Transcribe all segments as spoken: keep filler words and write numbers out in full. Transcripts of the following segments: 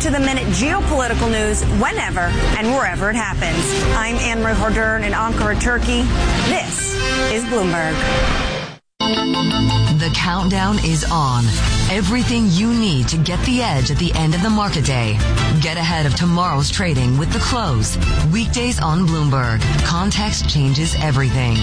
up-to-the-minute geopolitical news whenever and wherever it happens. I'm Anne-Marie Hordern in Ankara, Turkey. This is Bloomberg. The countdown is on. Everything you need to get the edge at the end of the market day. Get ahead of tomorrow's trading with The Close. Weekdays on Bloomberg. Context changes everything.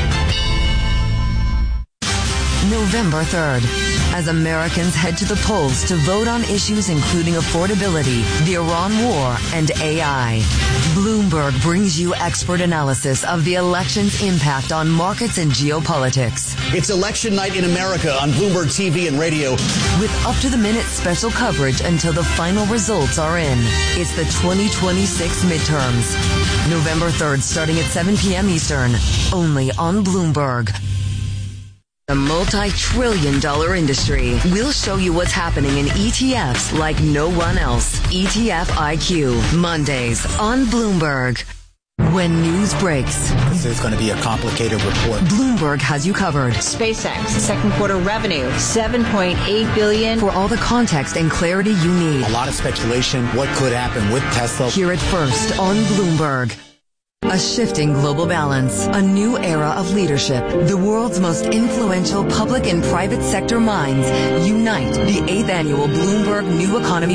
November third. As Americans head to the polls to vote on issues including affordability, the Iran war, and A I. Bloomberg brings you expert analysis of the election's impact on markets and geopolitics. It's election night in America on Bloomberg T V and radio. With up-to-the-minute special coverage until the final results are in. It's the twenty twenty-six midterms. November third, starting at seven p.m. Eastern. Only on Bloomberg. A multi-trillion dollar industry. We'll show you what's happening in E T Fs like no one else. E T F I Q. Mondays on Bloomberg. When news breaks, this is going to be a complicated report. Bloomberg has you covered. SpaceX, second quarter revenue, seven point eight billion dollars. For all the context and clarity you need. A lot of speculation. What could happen with Tesla? Hear it first on Bloomberg. A shifting global balance, a new era of leadership. The world's most influential public and private sector minds unite. The eighth annual Bloomberg New Economy